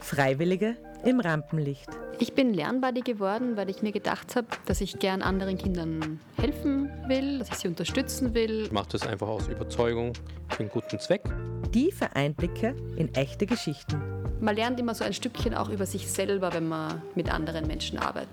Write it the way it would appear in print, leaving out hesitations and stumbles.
Freiwillige im Rampenlicht. Ich bin Lernbuddy geworden, weil ich mir gedacht habe, dass ich gern anderen Kindern helfen will, dass ich sie unterstützen will. Ich mache das einfach aus Überzeugung für einen guten Zweck. Tiefe Einblicke in echte Geschichten. Man lernt immer so ein Stückchen auch über sich selber, wenn man mit anderen Menschen arbeitet.